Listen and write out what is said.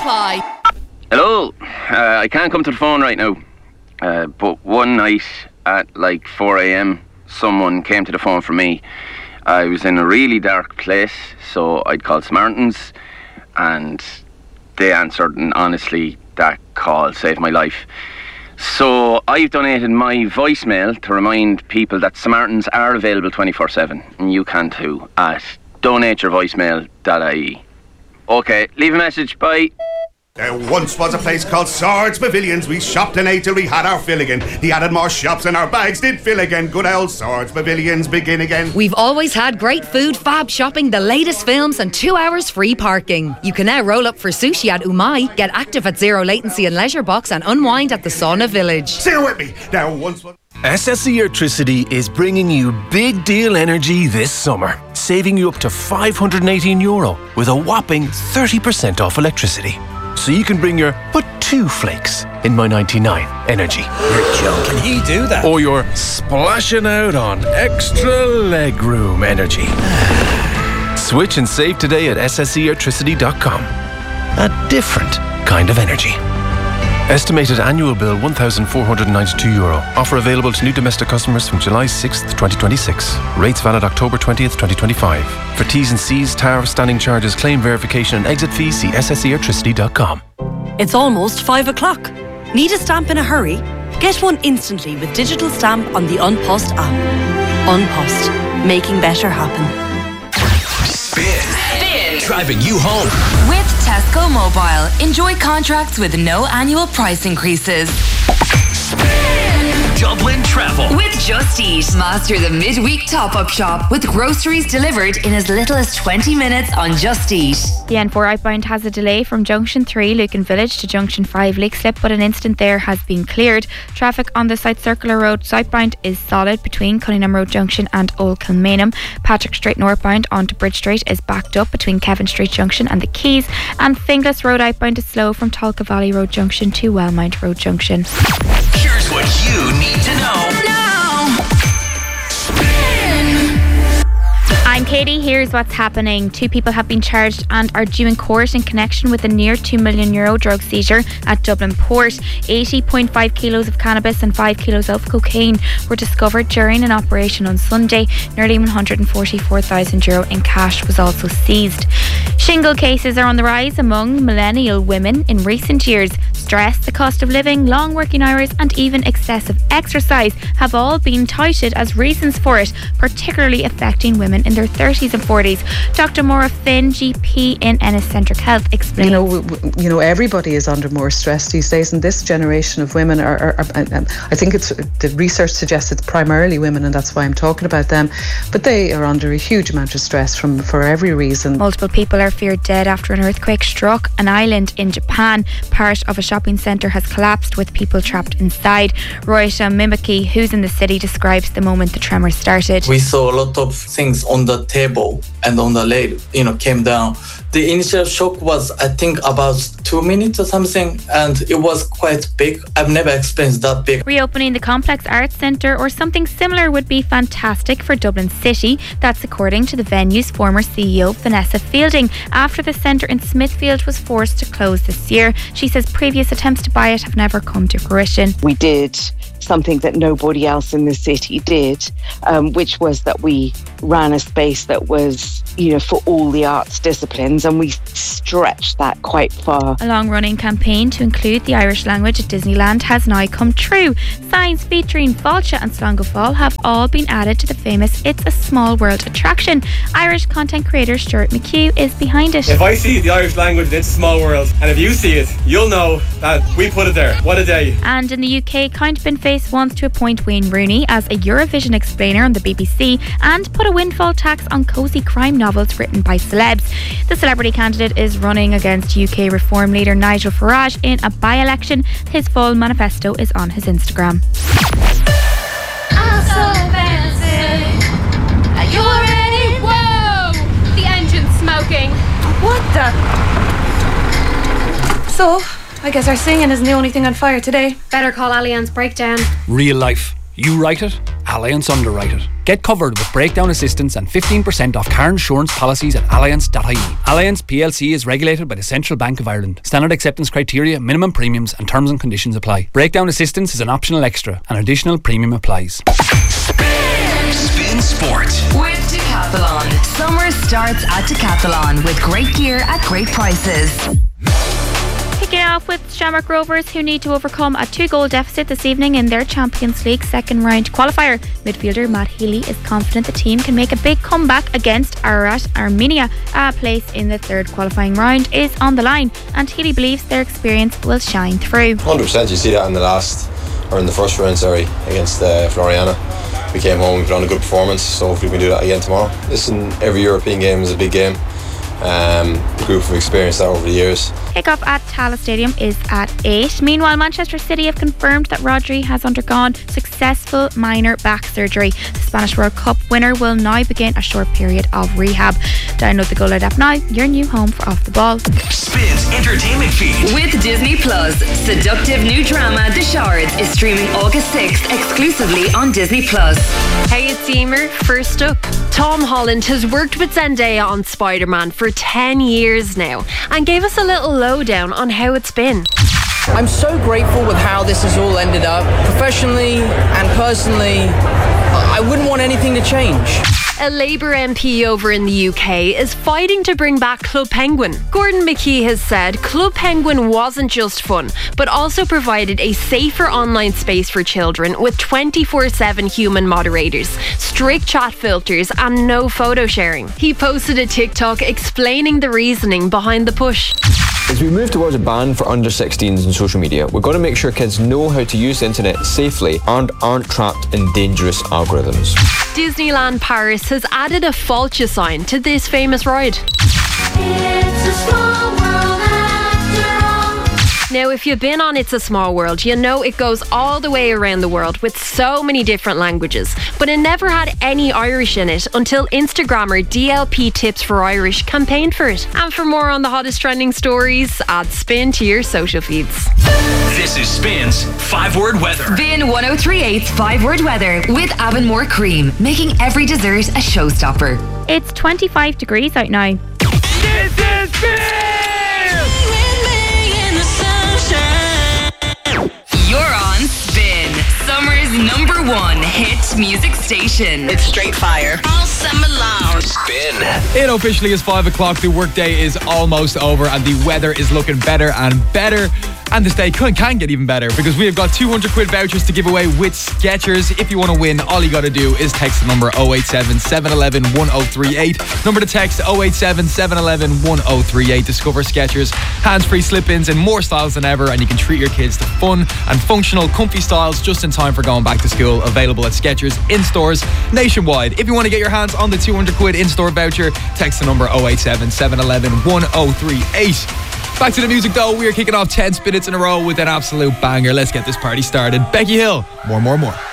apply. Hello. I can't come to the phone right now. But one night at like 4 a.m, someone came to the phone for me. I was in a really dark place, so I'd called Samaritans, and they answered, and honestly, that call saved my life. So I've donated my voicemail to remind people that Samaritans are available 24/7, and you can too, at donateyourvoicemail.ie. Okay, leave a message, bye. There once was a place called Swords Pavilions. We shopped and ate till we had our fill again. They added more shops and our bags did fill again. Good old Swords Pavilions begin again. We've always had great food, fab shopping, the latest films and 2 hours free parking. You can now roll up for sushi at Umai, get active at Zero Latency and Leisure Box and unwind at the Sauna Village. Say it with me. There once was... SSE Electricity is bringing you big deal energy this summer, saving you up to €518 with a whopping 30% off electricity. So you can bring your but 2 flakes in my 99 energy. You're joking, he do that? Or you're splashing out on extra legroom energy. Switch and save today at sseelectricity.com. A different kind of energy. Estimated annual bill €1,492. Offer available to new domestic customers from July 6th, 2026. Rates valid October 20th, 2025. For T's and C's, tariff, standing charges, claim verification and exit fees, see sseelectricity.com. It's almost 5 o'clock. Need a stamp in a hurry? Get one instantly with digital stamp on the Unpost app. Unpost. Making better happen. Spin. Driving you home. With Tesco Mobile. Enjoy contracts with no annual price increases. Dublin Travel. With Just Eat. Master the midweek top-up shop with groceries delivered in as little as 20 minutes on Just Eat. The N4 outbound has a delay from Junction 3 Lucan Village to Junction 5 Leixlip, but an incident there has been cleared. Traffic on the South Circular Road southbound is solid between Cunningham Road Junction and Old Kilmainham. Patrick Street northbound onto Bridge Street is backed up between Kevin Street Junction and the Keys, and Finglas Road outbound is slow from Tolka Valley Road Junction to Wellmount Road Junction. Here's what you need to know. I'm Katie, here's what's happening. 2 people have been charged and are due in court in connection with a near €2 million drug seizure at Dublin Port. 80.5 kilos of cannabis and 5 kilos of cocaine were discovered during an operation on Sunday. Nearly €144,000 in cash was also seized. Shingle cases are on the rise among millennial women in recent years. Stress, the cost of living, long working hours and even excessive exercise have all been touted as reasons for it, particularly affecting women in their 30s and 40s. Dr. Maura Finn, GP in Ennis-Centric Health, explains. You know, everybody is under more stress these days, and this generation of women are I think it's the research suggests it's primarily women, and that's why I'm talking about them. But they are under a huge amount of stress for every reason. Multiple people are feared dead after an earthquake struck an island in Japan. Part of a shopping centre has collapsed with people trapped inside. Royta Mimaki, who's in the city, describes the moment the tremor started. We saw a lot of things on the table and on the leg, came down. The initial shock was, I think, about 2 minutes or something, and it was quite big. I've never experienced that big. Reopening the Complex Arts Centre or something similar would be fantastic for Dublin City. That's according to the venue's former CEO, Vanessa Fielding, after the centre in Smithfield was forced to close this year. She says previous attempts to buy it have never come to fruition. We did something that nobody else in the city did, which was that we ran a space that was, for all the arts disciplines, and we stretched that quite far. A long-running campaign to include the Irish language at Disneyland has now come true. Signs featuring Fáilte and Slán go Fóill have all been added to the famous It's a Small World attraction. Irish content creator Stuart McHugh is behind it. If I see the Irish language in It's a Small World, and if you see it, you'll know that we put it there. What a day. And in the UK, Countbin Face wants to appoint Wayne Rooney as a Eurovision explainer on the BBC and put a windfall tax on cosy crime novels written by celebs. The celebrity candidate is running against UK Reform leader Nigel Farage in a by-election. His full manifesto is on his Instagram. I'm so fancy. Are you ready? Whoa! The engine's smoking. What the? So, I guess our singing isn't the only thing on fire today. Better call Allianz Breakdown. Real life. You write it, Allianz underwrite it. Get covered with breakdown assistance and 15% off car insurance policies at allianz.ie. Allianz PLC is regulated by the Central Bank of Ireland. Standard acceptance criteria, minimum premiums and terms and conditions apply. Breakdown assistance is an optional extra. An additional premium applies. Spin Sport with Decathlon. Summer starts at Decathlon with great gear at great prices. Kicking off with Shamrock Rovers, who need to overcome a 2-goal deficit this evening in their Champions League second round qualifier. Midfielder Matt Healy is confident the team can make a big comeback against Ararat Armenia. A place in the third qualifying round is on the line, and Healy believes their experience will shine through. 100%, you see that in the first round, against Floriana. We came home, we put on a good performance, so hopefully we can do that again tomorrow. Listen, every European game is a big game. The group have experienced that over the years. Kick-off at Tallaght Stadium is at 8. Meanwhile, Manchester City have confirmed that Rodri has undergone successful minor back surgery. The Spanish World Cup winner will now begin a short period of rehab. Download the Go Loud app now, your new home for Off the Ball. Spins entertainment feed with Disney Plus. Seductive new drama The Shards is streaming August 6th exclusively on Disney Plus. Hey, it's Emer. First up, Tom Holland has worked with Zendaya on Spider-Man for 10 years now and gave us a little lowdown on how it's been. I'm so grateful with how this has all ended up. Professionally and personally, I wouldn't want anything to change. A Labour MP over in the UK is fighting to bring back Club Penguin. Gordon McKee has said Club Penguin wasn't just fun, but also provided a safer online space for children with 24/7 human moderators, strict chat filters and no photo sharing. He posted a TikTok explaining the reasoning behind the push. As we move towards a ban for under 16s on social media, we've got to make sure kids know how to use the internet safely and aren't trapped in dangerous algorithms. Disneyland Paris has added a Fulcha sign to this famous ride. It's a small world after all. Now, if you've been on It's a Small World, you know it goes all the way around the world with so many different languages. But it never had any Irish in it until Instagrammer DLP Tips for Irish campaigned for it. And for more on the hottest trending stories, add Spin to your social feeds. This is Spin's 5-word weather. Spin 1038's 5-word weather with Avonmore Cream, making every dessert a showstopper. It's 25 degrees out now. This is Spin! You're on Spin, summer's #1 hit music station. It's straight fire all summer long. Spin. It officially is 5 o'clock. The workday is almost over and the weather is looking better and better. And this day can get even better because we have got 200 quid vouchers to give away with Skechers. If you want to win, all you got to do is text the number 087 711 1038. Number to text 087 711 1038. Discover Skechers, hands-free slip-ins and more styles than ever, and you can treat your kids to fun and functional, comfy styles just in time for going back to school. Available at Skechers in stores nationwide. If you want to get your hands on the 200 quid in-store voucher, text the number 087 711 1038. Back to the music though, we are kicking off 10 minutes in a row with an absolute banger. Let's get this party started. Becky Hill, more.